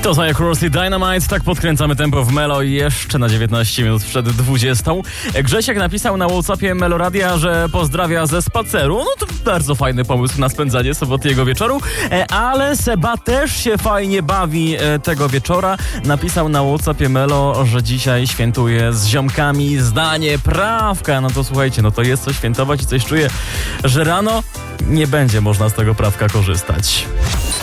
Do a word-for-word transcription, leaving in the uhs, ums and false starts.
To za Crossley Dynamite, tak podkręcamy tempo w Melo i jeszcze na dziewiętnaście minut przed dwudziestą. Grzesiek napisał na WhatsAppie Meloradia, że pozdrawia ze spaceru. No to bardzo fajny pomysł na spędzanie sobotniego wieczoru, ale Seba też się fajnie bawi tego wieczora. Napisał na WhatsAppie Melo, że dzisiaj świętuje z ziomkami zdanie prawka. No to słuchajcie, no to jest co świętować i coś czuję, że rano nie będzie można z tego prawka korzystać.